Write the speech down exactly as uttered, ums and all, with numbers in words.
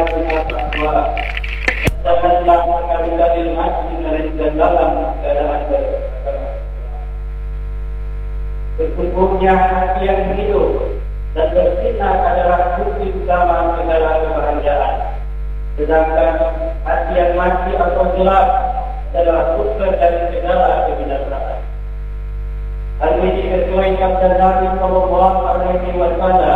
dengan takwa. Janganlah apabila mati dan dalam keadaan beragama. Sesungguhnya hati yang hidup dan bersinar adalah bukti utama segala kebahagiaan. Sedangkan hati yang mati atau gelap adalah sumber dari segala kebinasaan. Hal ini sesuai sabda Nabi Sallallahu Alaihi Wasallam